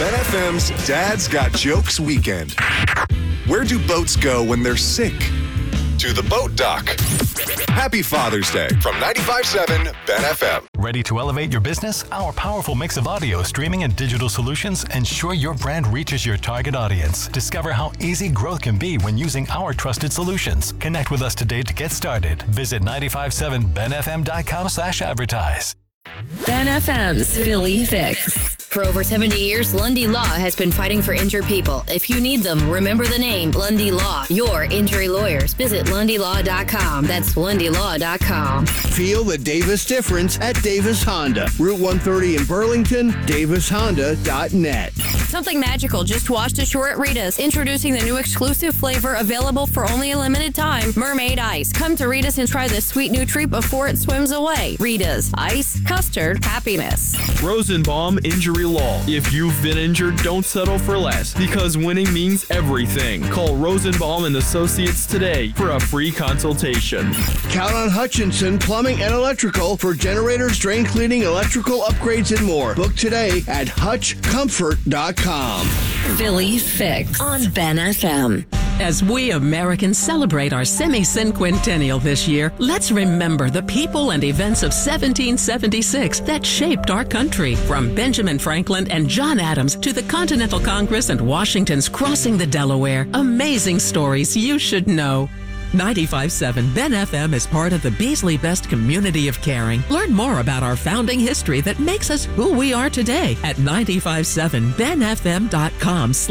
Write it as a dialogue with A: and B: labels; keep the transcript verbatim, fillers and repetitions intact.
A: Ben F M's Dad's Got Jokes Weekend. Where do boats go when they're sick? To the boat dock. Happy Father's Day from ninety-five point seven Ben F M.
B: Ready to elevate your business? Our powerful mix of audio, streaming, and digital solutions ensure your brand reaches your target audience. Discover how easy growth can be when using our trusted solutions. Connect with us today to get started. Visit nine five seven ben f m dot com slash advertise.
C: Ben F M's Philly Fix. For over seventy years, Lundy Law has been fighting for injured people. If you need them, remember the name Lundy Law. Your injury lawyers. Visit lundy law dot com. That's lundy law dot com.
D: Feel the Davis difference at Davis Honda. Route one thirty in Burlington, davis honda dot net.
C: Something magical just washed ashore at Rita's. Introducing the new exclusive flavor available for only a limited time, Mermaid Ice. Come to Rita's and try this sweet new treat before it swims away. Rita's. Ice, custard, happiness.
E: Rosenbaum Injury Law. If you've been injured, don't settle for less, because winning means everything. Call Rosenbaum and Associates today for a free consultation.
D: Count on Hutchinson Plumbing and Electrical for generators, drain cleaning, electrical upgrades, and more. Book today at hutch comfort dot com.
C: Philly Fix on Ben F M.
F: As we Americans celebrate our semi-cinquentennial this year, let's remember the people and events of seventeen seventy-six that shaped our country. From Benjamin Franklin and John Adams to the Continental Congress and Washington's crossing the Delaware. Amazing stories you should know. ninety-five point seven Ben F M is part of the Beasley Best community of caring. Learn more about our founding history that makes us who we are today at nine five seven ben f m dot com.